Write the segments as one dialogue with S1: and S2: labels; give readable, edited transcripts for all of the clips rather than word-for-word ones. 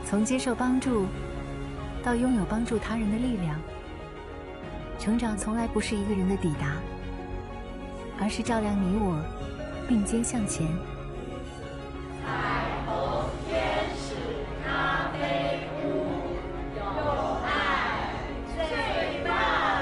S1: 从接受帮助到拥有帮助他人的力量。成长从来不是一个人的抵达，而是照亮你我并肩向前。
S2: 彩虹天使咖啡屋，用爱最大。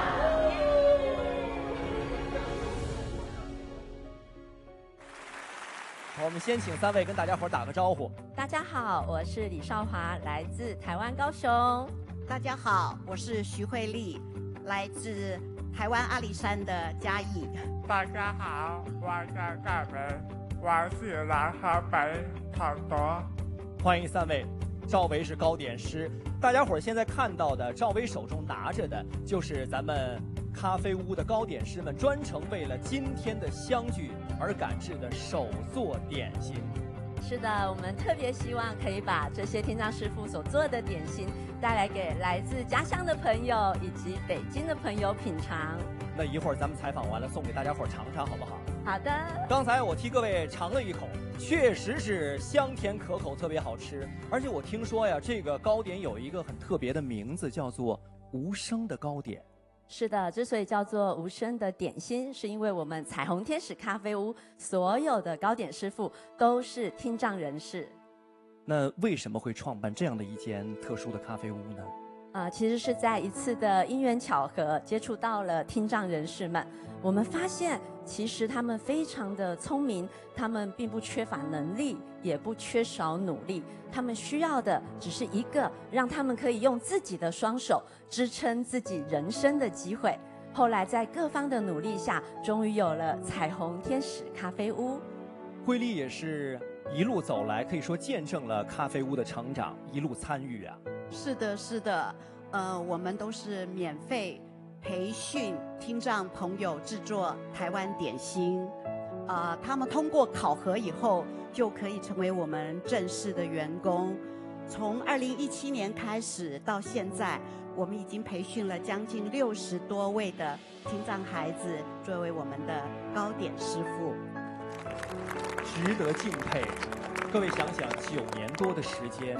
S3: 好，我们先请3位跟大家伙打个招呼。
S4: 大家好，我是李少华，来自台湾高雄。
S5: 大家好，我是徐慧丽，来自台湾阿里山的嘉义。
S6: 大家好，我是赵维，我是来河北好多。
S3: 欢迎3位。赵维是糕点师，大家伙现在看到的，赵维手中拿着的就是咱们咖啡屋的糕点师们专程为了今天的相聚而赶制的手做点心。
S4: 是的，我们特别希望可以把这些听障师傅所做的点心带来给来自家乡的朋友以及北京的朋友品尝。
S3: 那一会儿咱们采访完了，送给大家伙尝尝好不好？
S4: 好的。
S3: 刚才我替各位尝了一口，确实是香甜可口，特别好吃。而且我听说呀，这个糕点有一个很特别的名字，叫做无声的糕点。
S4: 是的，之所以叫做无声的点心，是因为我们彩虹天使咖啡屋所有的糕点师傅都是听障人士。
S3: 那为什么会创办这样的一间特殊的咖啡屋呢？
S4: 其实是在一次的因缘巧合接触到了听障人士们，我们发现其实他们非常的聪明，他们并不缺乏能力，也不缺少努力，他们需要的只是一个让他们可以用自己的双手支撑自己人生的机会。后来在各方的努力下，终于有了彩虹天使咖啡屋。
S3: 慧丽也是一路走来，可以说见证了咖啡屋的成长，一路参与啊。
S5: 是的，是的，我们都是免费培训听障朋友制作台湾点心，他们通过考核以后就可以成为我们正式的员工。从2017年开始到现在，我们已经培训了将近60多位的听障孩子作为我们的糕点师傅，
S3: 值得敬佩。各位想想，9年多的时间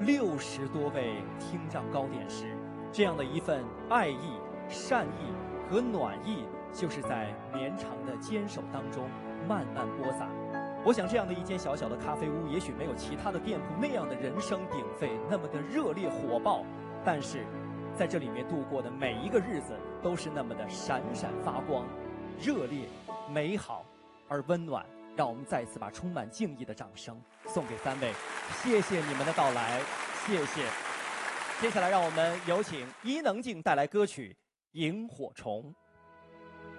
S3: ，60多位听障糕点师，这样的一份爱意、善意和暖意，就是在绵长的坚守当中慢慢播撒。我想这样的一间小小的咖啡屋，也许没有其他的店铺那样的人声鼎沸，那么的热烈火爆，但是在这里面度过的每一个日子都是那么的闪闪发光，热烈、美好而温暖。让我们再次把充满敬意的掌声送给3位，谢谢你们的到来，谢谢。接下来让我们有请伊能静带来歌曲《萤火虫》。